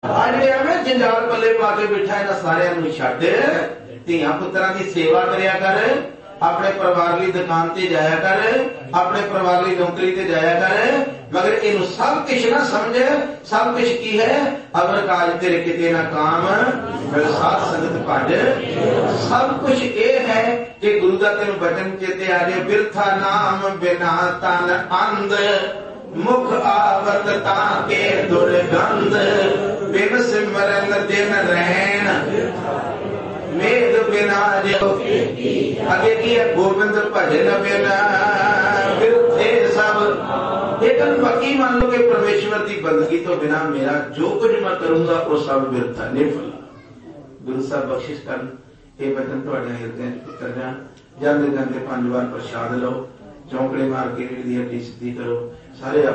आज एवं जंजाल पल्ले पा के बैठा इन्हां सारियां नूं छड्ड धीआं पुत्रां दी सेवा करिया कर, अपने परिवार ली दुकान ते जाया कर, अपने परिवार ली नौकरी ते जाया कर, मगर इनू सब कुछ ना समझे। सब कुछ की है? अवर काज तेरे किते ना काम, साध संगत भज। सब कुछ ये है कि गुरु का तेन वचन चेते आ जाए, बिरथा नाम बिना तन अंध, मुख आवत ताके दुर्गंध, बिन सिमरन दिन रैन, मेद बिना जो आगे की है, गोविंद भजन बिना बिरथे सब। लेकिन बाकी मान लो कि परमेश्वर की बंदगी तो बिना मेरा जो कुछ मैं करूंगा वो सब बिरथा निफल। गुरु साहब बख्शिश कर ये वचन थोड़े हृदय उतर जान। जाते जाते 5 बार प्रसाद लो, चौंकड़े मार के सीधी करो सारे।